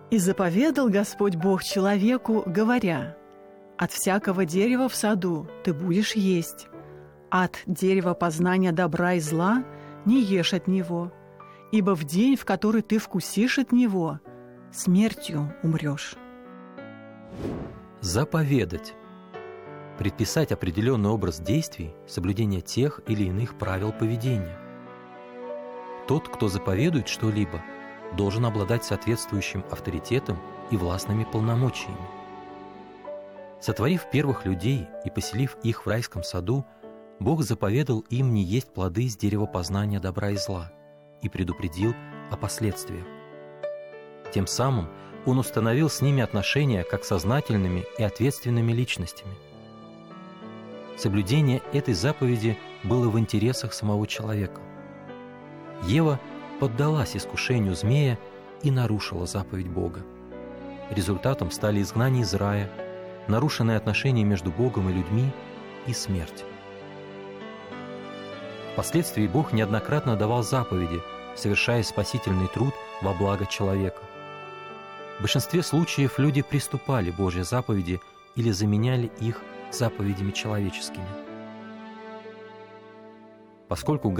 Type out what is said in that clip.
«И заповедал Господь Бог человеку, говоря: от всякого дерева в саду ты будешь есть, от дерева познания добра и зла не ешь от него, ибо в день, в который ты вкусишь от него, смертью умрешь». Заповедать. Предписать определенный образ действий, соблюдение тех или иных правил поведения. Тот, кто заповедует что-либо, должен обладать соответствующим авторитетом и властными полномочиями. Сотворив первых людей и поселив их в райском саду, Бог заповедал им не есть плоды с дерева познания добра и зла и предупредил о последствиях. Тем самым Он установил с ними отношения как сознательными и ответственными личностями. Соблюдение этой заповеди было в интересах самого человека. Ева поддалась искушению змея и нарушила заповедь Бога. Результатом стали изгнание из рая, нарушенные отношения между Богом и людьми и смерть. Впоследствии Бог неоднократно давал заповеди, совершая спасительный труд во благо человека. В большинстве случаев люди приступали Божьи заповеди или заменяли их заповедями человеческими. Поскольку